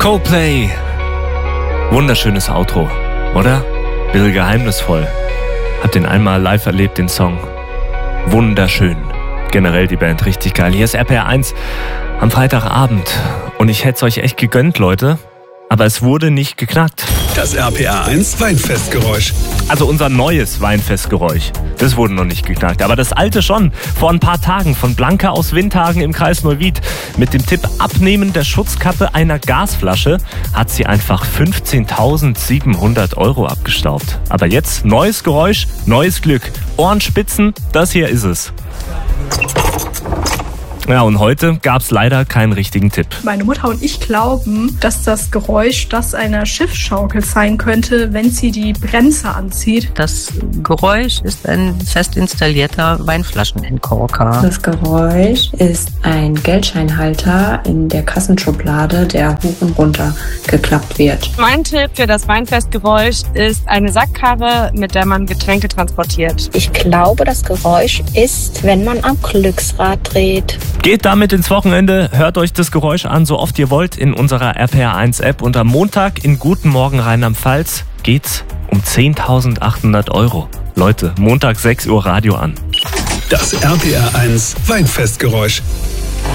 Coldplay. Wunderschönes Outro, oder? Bisschen geheimnisvoll. Hab den einmal live erlebt, den Song. Wunderschön. Generell die Band richtig geil. Hier ist RPR 1 am Freitagabend. Und ich hätte es euch echt gegönnt, Leute. Aber es wurde nicht geknackt. Das RPR 1 Weinfestgeräusch. Also unser neues Weinfestgeräusch. Das wurde noch nicht geknackt. Aber das alte schon. Vor ein paar Tagen von Blanca aus Windhagen im Kreis Neuwied. Mit dem Tipp Abnehmen der Schutzkappe einer Gasflasche hat sie einfach 15.700 € abgestaubt. Aber jetzt neues Geräusch, neues Glück. Ohrenspitzen, das hier ist es. Ja, und heute gab es leider keinen richtigen Tipp. Meine Mutter und ich glauben, dass das Geräusch das einer Schiffsschaukel sein könnte, wenn sie die Bremse anzieht. Das Geräusch ist ein fest installierter Weinflaschenentkorker. Das Geräusch ist ein Geldscheinhalter in der Kassenschublade, der hoch und runter geklappt wird. Mein Tipp für das Weinfestgeräusch ist eine Sackkarre, mit der man Getränke transportiert. Ich glaube, das Geräusch ist, wenn man am Glücksrad dreht. Geht damit ins Wochenende, hört euch das Geräusch an, so oft ihr wollt, in unserer RPR 1 App. Und am Montag in Guten Morgen Rheinland-Pfalz geht's um 10.800 €. Leute, Montag 6 Uhr Radio an. Das RPR 1 Weinfestgeräusch.